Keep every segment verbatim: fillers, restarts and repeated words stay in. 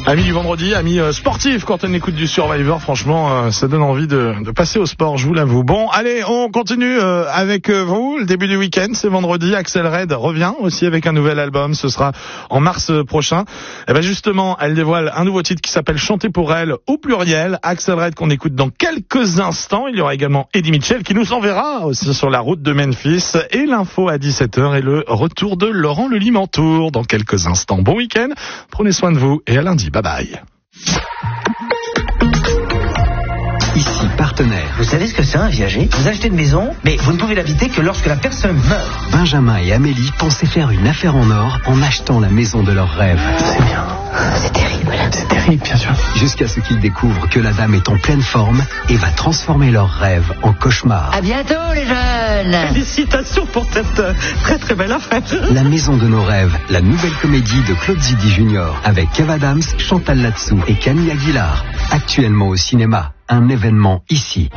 Amis du vendredi, amis euh, sportifs, quand on écoute du Survivor, franchement, euh, ça donne envie de, de passer au sport, je vous l'avoue. Bon, allez, on continue euh, avec euh, vous. Le début du week-end, c'est vendredi. Axel Red revient aussi avec un nouvel album. Ce sera en mars prochain. Et ben justement, elle dévoile un nouveau titre qui s'appelle Chanter pour elle au pluriel. Axel Red qu'on écoute dans quelques instants. Il y aura également Eddie Mitchell qui nous enverra aussi sur la route de Memphis. Et l'info à dix-sept heures et le retour de Laurent Le Limantour dans quelques instants. Bon week-end, prenez soin de vous et à lundi. Bye bye. Ici, partenaire. Vous savez ce que c'est un viager? Vous achetez une maison, mais vous ne pouvez l'habiter que lorsque la personne meurt. Benjamin et Amélie pensaient faire une affaire en or en achetant la maison de leurs rêves. C'est bien. C'est terrible. C'est terrible, bien sûr. Jusqu'à ce qu'ils découvrent que la dame est en pleine forme et va transformer leurs rêves en cauchemar. À bientôt, les jeunes. Félicitations pour cette très très belle affaire. La maison de nos rêves, la nouvelle comédie de Claude Zidi Junior avec Kev Adams, Chantal Latsou et Camille Aguilar. Actuellement au cinéma, un événement ici.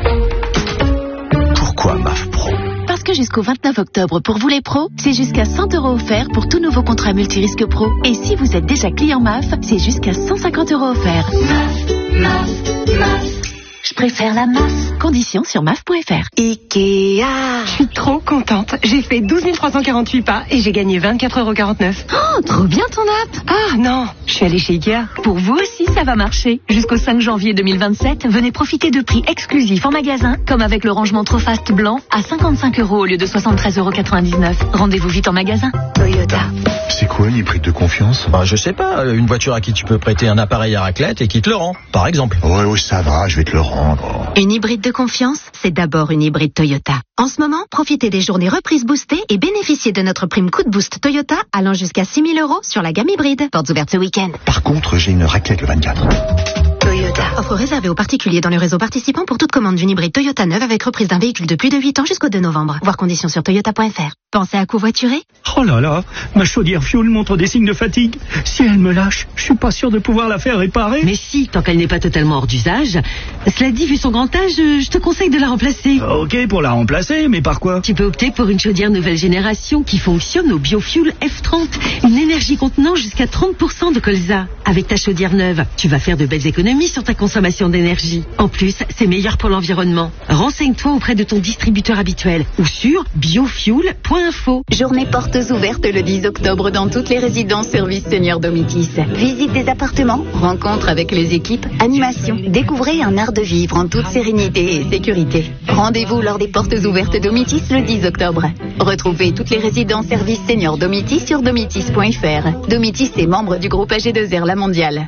Pourquoi M A F Pro ? Parce que jusqu'au vingt-neuf octobre, pour vous les pros, c'est jusqu'à cent euros offerts pour tout nouveau contrat multirisque pro. Et si vous êtes déjà client M A F, c'est jusqu'à cent cinquante euros offerts. M A F, M A F, M A F. Je préfère la M A F. Conditions sur M A F point F R. Ikea. Je suis trop contente. J'ai fait douze mille trois cent quarante-huit pas et j'ai gagné vingt-quatre euros quarante-neuf. Oh, trop bien ton app. Ah non, je suis allée chez Ikea. Pour vous aussi, ça va marcher. Jusqu'au cinq janvier deux mille vingt-sept, venez profiter de prix exclusifs en magasin, comme avec le rangement Trofast blanc à cinquante-cinq euros au lieu de soixante-treize euros quatre-vingt-dix-neuf. Rendez-vous vite en magasin. Toyota. C'est quoi une hybride de confiance? Bah, je sais pas, une voiture à qui tu peux prêter un appareil à raclette et qui te le rend, par exemple. Ouais, oui, ça va, je vais te le rendre. Une hybride de confiance, c'est d'abord une hybride Toyota. En ce moment, profitez des journées reprises boostées et bénéficiez de notre prime coup de boost Toyota allant jusqu'à six mille euros sur la gamme hybride. Portes ouvertes ce week-end. Par contre, j'ai une raclette le vingt-quatre. Toyota. Offre réservée aux particuliers dans le réseau participant pour toute commande d'une hybride Toyota neuve avec reprise d'un véhicule de plus de huit ans jusqu'au deux novembre. Voir conditions sur toyota point F R. Pensez à covoiturer? Oh là là, ma chaudière fuel montre des signes de fatigue. Si elle me lâche, je suis pas sûr de pouvoir la faire réparer. Mais si, tant qu'elle n'est pas totalement hors d'usage. Cela dit, vu son grand âge, je te conseille de la remplacer. Ok pour la remplacer, mais par quoi? Tu peux opter pour une chaudière nouvelle génération qui fonctionne au biofuel F trente, une énergie contenant jusqu'à trente pour cent de colza. Avec ta chaudière neuve, tu vas faire de belles économies sur ta consommation d'énergie. En plus, c'est meilleur pour l'environnement. Renseigne-toi auprès de ton distributeur habituel ou sur biofuel point info. Journée portes ouvertes le dix octobre dans toutes les résidences services Senior Domitis. Visite des appartements, rencontre avec les équipes, animation. Découvrez un art de vivre en toute sérénité et sécurité. Rendez-vous lors des portes ouvertes Domitis le dix octobre. Retrouvez toutes les résidences services Senior Domitis sur domitis point F R. Domitis est membre du groupe A G deux R La Mondiale.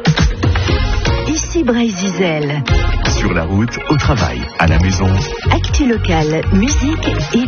Ici Bryce Wiesel. Sur la route, au travail, à la maison. Actu local, musique et